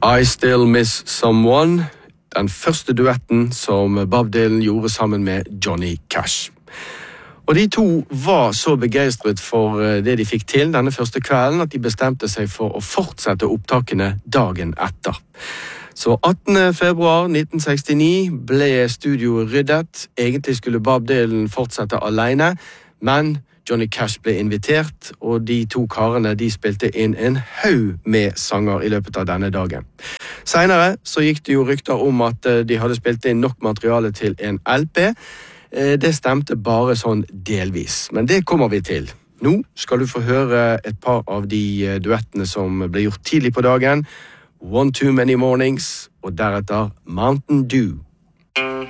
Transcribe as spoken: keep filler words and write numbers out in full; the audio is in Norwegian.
I Still Miss Someone, den første duetten som Bob Dylan gjorde sammen med Johnny Cash. Og de to var så begeistret for det de fikk til denne første kvelden at de bestemte seg for å fortsette opptakene dagen etter. Så attende februar nitten sekstini ble studioet ryddet. Egentlig skulle Bob Dylan fortsette alene, men Johnny Cash ble invitert, og de to karene de spilte inn en haug med sanger i løpet av denne dagen. Senere så gikk det jo rykter om at de hadde spilt inn nok materiale til en L P. Det stemte bare sånn delvis, men det kommer vi til. Nå skal du få høre et par av de duettene som ble gjort tidlig på dagen. One Too Many Mornings, og deretter Mountain Dew.